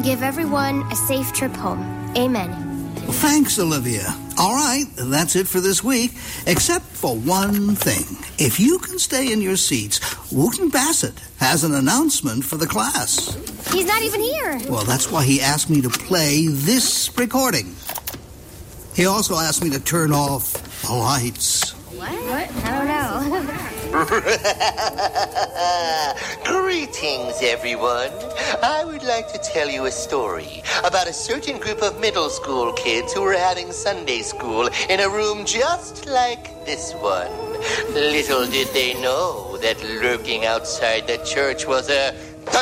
and give everyone a safe trip home. Amen. Thanks, Olivia. All right, that's it for this week, except for one thing. If you can stay in your seats, Wooten Bassett has an announcement for the class. He's not even here. Well, that's why he asked me to play this recording. He also asked me to turn off the lights. What? I don't know. Greetings, everyone. I would like to tell you a story about a certain group of middle school kids who were having Sunday school in a room just like this one. Little did they know that lurking outside the church was a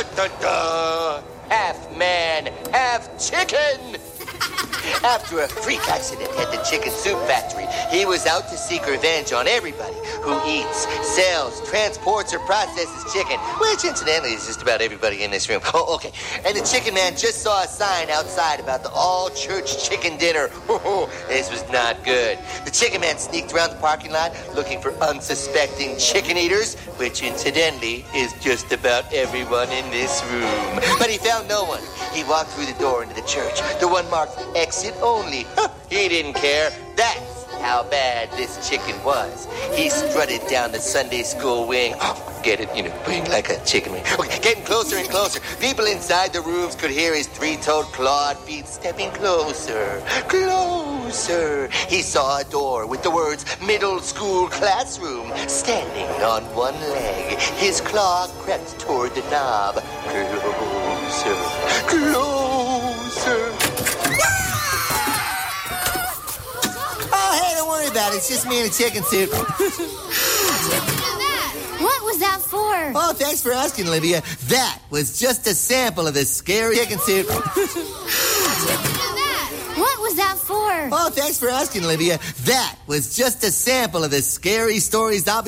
half man, half chicken. After a freak accident at the chicken soup factory, he was out to seek revenge on everybody who eats, sells, transports, or processes chicken, which incidentally is just about everybody in this room. Oh, okay. And the chicken man just saw a sign outside about the all-church chicken dinner. This was not good. The chicken man sneaked around the parking lot looking for unsuspecting chicken eaters, which incidentally is just about everyone in this room. But he found no one. He walked through the door into the church, the one marked exit only. He didn't care. That's how bad this chicken was. He strutted down the Sunday school wing. Get it? Wing like a chicken wing. Okay, getting closer and closer. People inside the rooms could hear his three-toed clawed feet stepping closer, closer. He saw a door with the words middle school classroom standing on one leg. His claw crept toward the knob. Closer, closer. Oh, hey, don't worry about it. It's just me in a chicken suit. What was that for? Oh, thanks for asking, Olivia. That was just a sample of the scary chicken suit. What was that for? Oh, thanks for asking, Olivia. That was just a sample of the scary stories I'll be